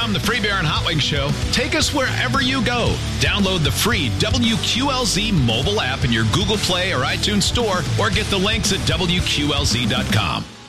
From the Free Beer and Hot Wings Show, take us wherever you go. Download the free WQLZ mobile app in your Google Play or iTunes store, or get the links at WQLZ.com.